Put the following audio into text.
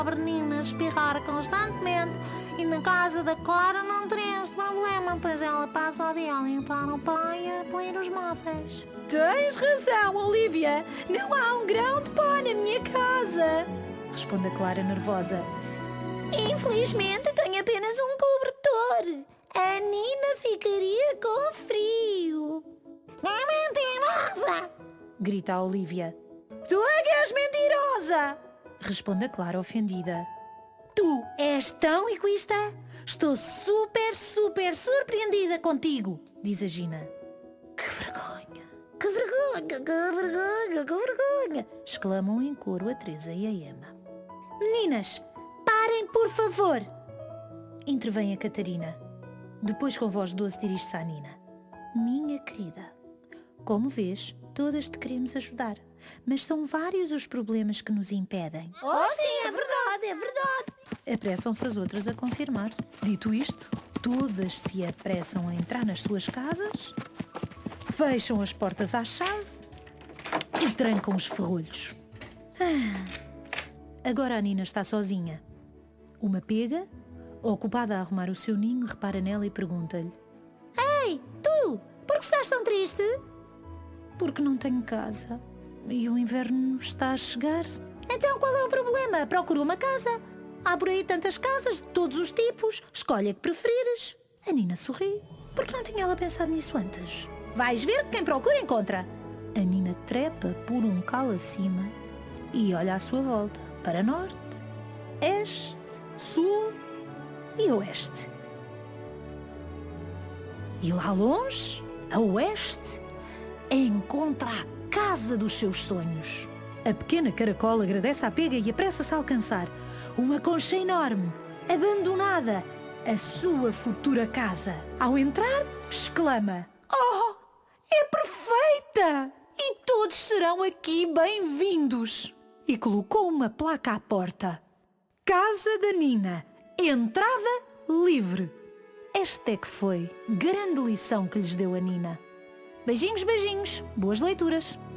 Nina espirrar constantemente e na casa da Clara não teria esse problema, pois ela passa o dia a limpar o pó e a polir os móveis. Tens razão, Olivia. Não há um grão de pó na minha casa, responde a Clara nervosa. Infelizmente tenho apenas um cobertor. A Nina ficaria com frio. É mentirosa! Grita a Olivia. Tu é que és mentirosa! Responde a Clara ofendida. Tu és tão egoísta? Estou super surpreendida contigo, diz a Gina. Que vergonha! Que vergonha! Que vergonha! Que vergonha! Exclamam em coro a Teresa e a Emma. Meninas, parem por favor! Intervém a Catarina. Depois com voz doce dirige-se à Nina. Minha querida, como vês, todas te queremos ajudar, mas são vários os problemas que nos impedem. Oh sim, é verdade, é verdade! Apressam-se as outras a confirmar. Dito isto, todas se apressam a entrar nas suas casas, fecham as portas à chave e trancam os ferrolhos. Agora a Nina está sozinha. Uma pega, ocupada a arrumar o seu ninho, repara nela e pergunta-lhe: Ei, tu, por que estás tão triste? Porque não tenho casa e o inverno está a chegar. Então qual é o problema? Procura uma casa. Há por aí tantas casas de todos os tipos. Escolhe a que preferires. A Nina sorri. Porque não tinha ela pensado nisso antes? Vais ver que quem procura encontra. A Nina trepa por um calo acima e olha à sua volta para norte, este, sul e oeste. E lá longe, a oeste, encontra a casa dos seus sonhos. A pequena caracola agradece à pega e apressa-se a alcançar uma concha enorme, abandonada, a sua futura casa. Ao entrar, exclama: Oh, é perfeita! E todos serão aqui bem-vindos! E colocou uma placa à porta: Casa da Nina, entrada livre. Esta é que foi grande lição que lhes deu a Nina. Beijinhos, beijinhos, boas leituras!